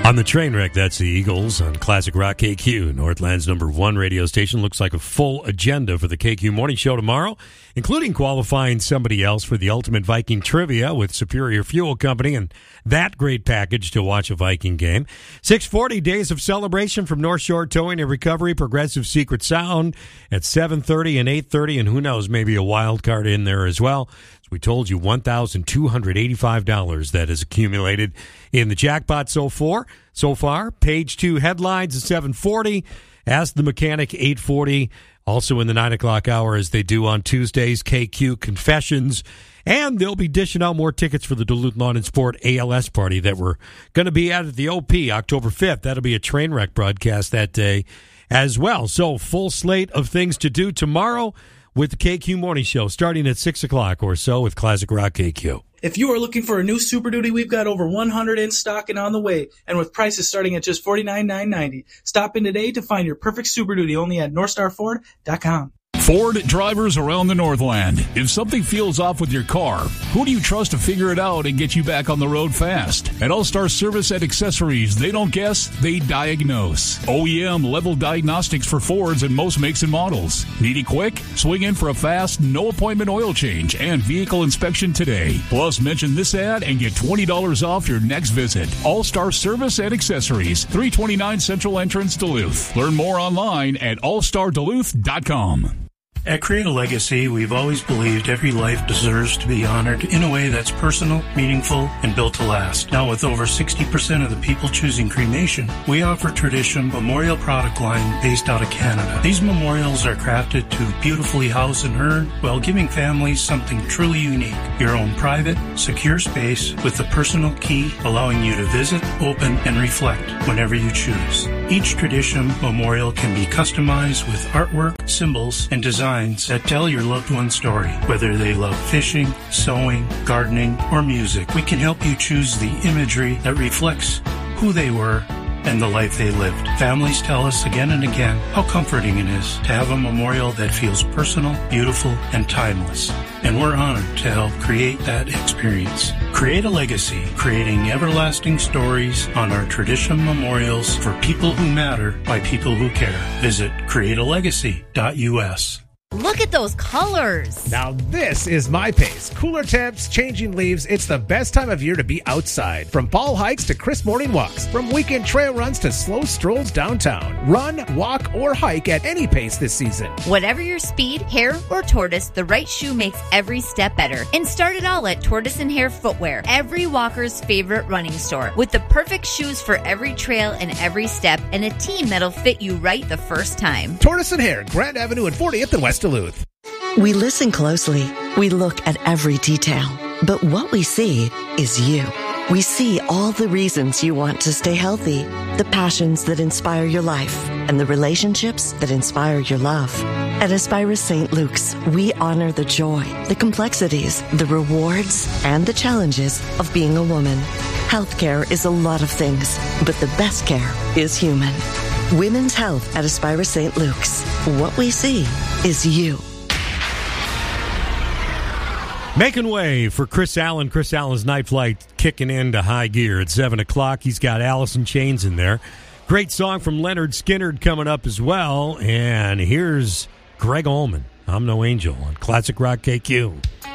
On the train wreck, that's the Eagles on Classic Rock KQ, Northland's #1 radio station. Looks like a full agenda for the KQ Morning Show tomorrow, including qualifying somebody else for the Ultimate Viking Trivia with Superior Fuel Company and that great package to watch a Viking game. 6:40 Days of Celebration from North Shore Towing and Recovery, Progressive Secret Sound at 7:30 and 8:30, and who knows, maybe a wild card in there as well. As we told you, $1,285 that is accumulated in the jackpot so far. Page 2 headlines at 7:40. Ask the Mechanic 8:40. Also in the 9 o'clock hour, as they do on Tuesdays, KQ Confessions. And they'll be dishing out more tickets for the Duluth Lawn and Sport ALS party that we're going to be at the OP October 5th. That'll be a train wreck broadcast that day as well. So full slate of things to do tomorrow with the KQ Morning Show, starting at 6 o'clock or so with Classic Rock KQ. If you are looking for a new Super Duty, we've got over 100 in stock and on the way, and with prices starting at just $49,990. Stop in today to find your perfect Super Duty only at NorthstarFord.com. Ford drivers around the Northland. If something feels off with your car, who do you trust to figure it out and get you back on the road fast? At All-Star Service and Accessories, they don't guess, they diagnose. OEM level diagnostics for Fords and most makes and models. Need it quick? Swing in for a fast, no-appointment oil change and vehicle inspection today. Plus, mention this ad and get $20 off your next visit. All-Star Service and Accessories, 329 Central Entrance, Duluth. Learn more online at allstarduluth.com. At Create a Legacy, we've always believed every life deserves to be honored in a way that's personal, meaningful, and built to last. Now, with over 60% of the people choosing cremation, we offer Tradition Memorial product line based out of Canada. These memorials are crafted to beautifully house and urn while giving families something truly unique. Your own private, secure space with the personal key allowing you to visit, open, and reflect whenever you choose. Each Tradition Memorial can be customized with artwork, symbols, and designs that tell your loved one's story. Whether they love fishing, sewing, gardening, or music, we can help you choose the imagery that reflects who they were and the life they lived. Families tell us again and again how comforting it is to have a memorial that feels personal, beautiful, and timeless. And we're honored to help create that experience. Create a Legacy, creating everlasting stories on our Tradition Memorials for people who matter by people who care. Visit createalegacy.us. Look at those colors. Now this is my pace. Cooler temps, changing leaves. It's the best time of year to be outside. From fall hikes to crisp morning walks. From weekend trail runs to slow strolls downtown. Run, walk, or hike at any pace this season. Whatever your speed, hair, or tortoise, the right shoe makes every step better. And start it all at Tortoise and Hare Footwear, every walker's favorite running store. With the perfect shoes for every trail and every step, and a team that'll fit you right the first time. Tortoise and Hare, Grand Avenue and 40th and West Duluth. We listen closely. We look at every detail. But what we see is you. We see all the reasons you want to stay healthy, the passions that inspire your life, and the relationships that inspire your love. At Aspira St. Luke's, we honor the joy, the complexities, the rewards, and the challenges of being a woman. Healthcare is a lot of things, but the best care is human. Women's health at Aspira St. Luke's. What we see is you. Making way for Chris Allen. Chris Allen's Night Flight kicking into high gear at 7 o'clock. He's got Alice in Chains in there. Great song from Leonard Skinnard coming up as well. And here's Greg Allman. I'm No Angel on Classic Rock KQ.